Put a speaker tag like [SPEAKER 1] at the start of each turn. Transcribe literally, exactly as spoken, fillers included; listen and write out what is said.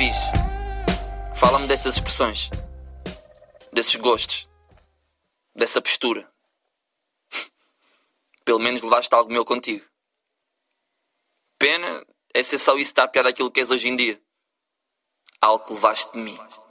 [SPEAKER 1] fixe. Fala-me dessas expressões, desses gostos, dessa postura. Pelo menos levaste algo meu contigo. Pena é ser só isso que dá piada àquilo que és hoje em dia. Algo que levaste de mim.